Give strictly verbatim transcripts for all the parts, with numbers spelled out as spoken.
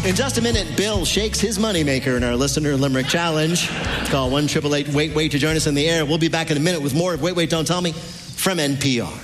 In just a minute, Bill shakes his moneymaker in our Listener Limerick Challenge. Call one eight eight eight wait wait to join us in the air. We'll be back in a minute with more of Wait, Wait, Don't Tell Me from N P R.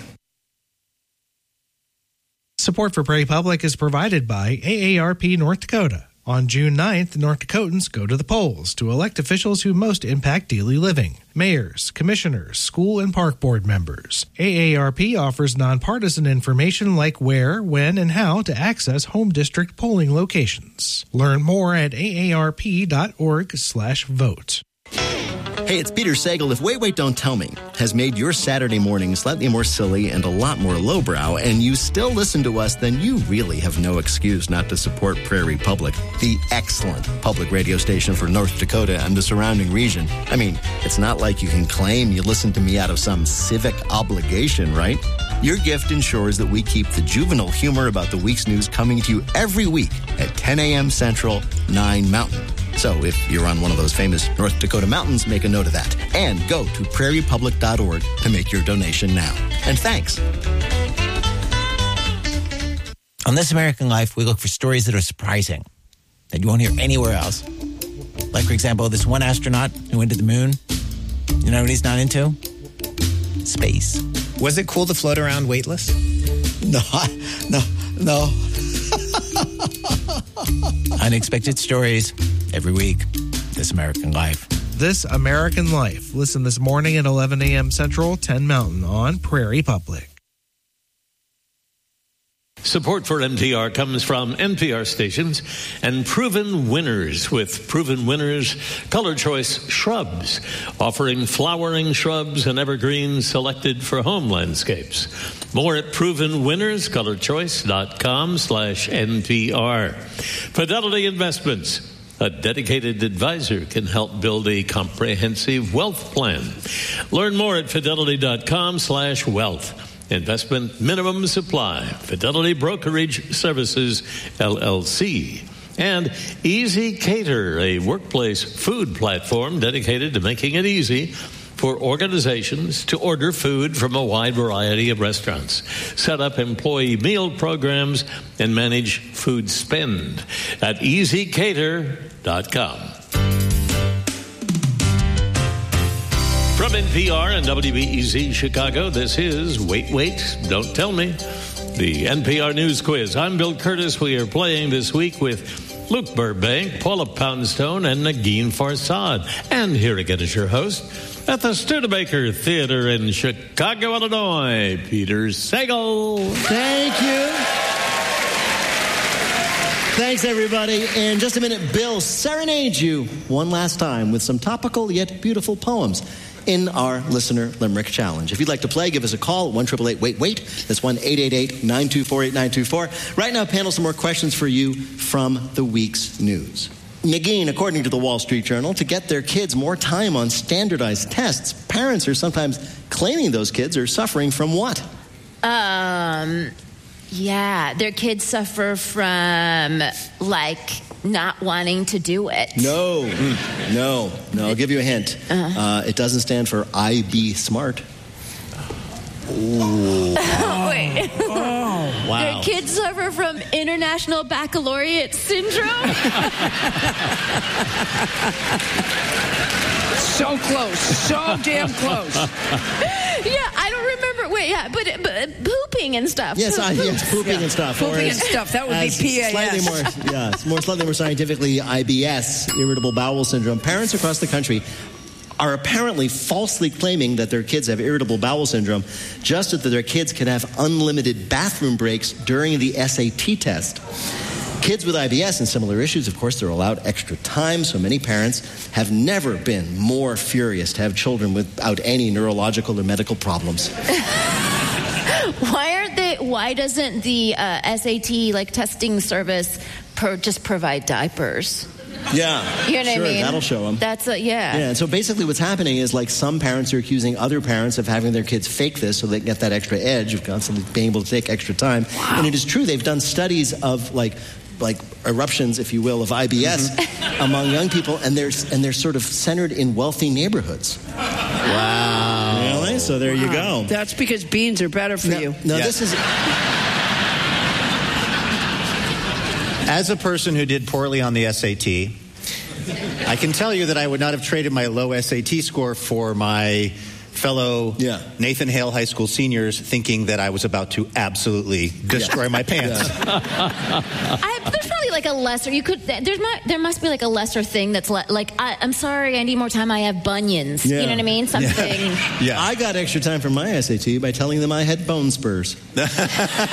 Support for Prairie Public is provided by A A R P North Dakota. On June ninth, North Dakotans go to the polls to elect officials who most impact daily living. Mayors, commissioners, school and park board members. A A R P offers nonpartisan information like where, when, and how to access home district polling locations. Learn more at A A R P dot org slash vote. Hey, it's Peter Sagal. If Wait, Wait, Don't Tell Me has made your Saturday morning slightly more silly and a lot more lowbrow, and you still listen to us, then you really have no excuse not to support Prairie Public, the excellent public radio station for North Dakota and the surrounding region. I mean, it's not like you can claim you listen to me out of some civic obligation, right? Your gift ensures that we keep the juvenile humor about the week's news coming to you every week at ten a.m. Central, nine Mountain. So if you're on one of those famous North Dakota mountains, make a note of that. And go to prairie public dot org to make your donation now. And thanks. On This American Life, we look for stories that are surprising, that you won't hear anywhere else. Like, for example, this one astronaut who went to the moon. You know what he's not into? Space. Was it cool to float around weightless? No, no, no. Unexpected stories every week. This American Life. This American Life. Listen this morning at eleven a.m. Central, ten Mountain on Prairie Public. Support for N P R comes from N P R stations and Proven Winners with Proven Winners Color Choice Shrubs, offering flowering shrubs and evergreens selected for home landscapes. More at proven winners color choice dot com slash N P R. Fidelity Investments. A dedicated advisor can help build a comprehensive wealth plan. Learn more at fidelity dot com slash wealth. Investment minimum supply. Fidelity Brokerage Services, L L C. And Easy Cater, a workplace food platform dedicated to making it easy for organizations to order food from a wide variety of restaurants, set up employee meal programs, and manage food spend at easy cater dot com. From N P R and W B E Z Chicago, this is Wait, Wait, Don't Tell Me, the N P R News Quiz. I'm Bill Curtis. We are playing this week with Luke Burbank, Paula Poundstone, and Negin Farsad. And here again is your host at the Studebaker Theater in Chicago, Illinois, Peter Sagal. Thank you. Thanks, everybody. In just a minute, Bill serenades you one last time with some topical yet beautiful poems in our Listener Limerick Challenge. If you'd like to play, give us a call at one eight eight eight wait wait. That's one eight eight eight nine two four eight nine two four. Right now, panel, some more questions for you from the week's news. Negin, according to the Wall Street Journal, to get their kids more time on standardized tests, parents are sometimes claiming those kids are suffering from what? Um, yeah, their kids suffer from, like, not wanting to do it. No, no, no. I'll give you a hint. Uh-huh. Uh, it doesn't stand for I B Smart. Ooh. Oh, wait. Oh, wow. Their kids suffer from International Baccalaureate Syndrome? So close. So damn close. Yeah, I don't remember. Wait, yeah, but, but pooping and stuff. Yes, I, yes, pooping yeah. and stuff. Pooping or and stuff. That would be P A S. Slightly more, yeah, more slightly more scientifically, I B S, irritable bowel syndrome. Parents across the country are apparently falsely claiming that their kids have irritable bowel syndrome, just so that their kids can have unlimited bathroom breaks during the S A T test. Kids with I B S and similar issues, of course, they're allowed extra time, so many parents have never been more furious to have children without any neurological or medical problems. Why aren't they, why doesn't the uh, S A T, like, testing service pro- just provide diapers? Yeah, you know what sure, I mean? That'll show them. That's a, yeah. Yeah, and so basically what's happening is, like, some parents are accusing other parents of having their kids fake this so they can get that extra edge of constantly being able to take extra time. Wow. And it is true, they've done studies of, like, like eruptions, if you will, of I B S mm-hmm. among young people, and they're, and they're sort of centered in wealthy neighborhoods. Wow. Really? So there wow. you go. That's because beans are better for no, you. No, yes. this is... As a person who did poorly on the S A T, I can tell you that I would not have traded my low S A T score for my fellow yeah. Nathan Hale High School seniors thinking that I was about to absolutely destroy yeah. my pants. Yeah. I, there's probably like a lesser, you could, there's not, there must be like a lesser thing that's le- like, I, I'm sorry, I need more time, I have bunions. Yeah. You know what I mean? Something. Yeah. yeah. I got extra time for my S A T by telling them I had bone spurs.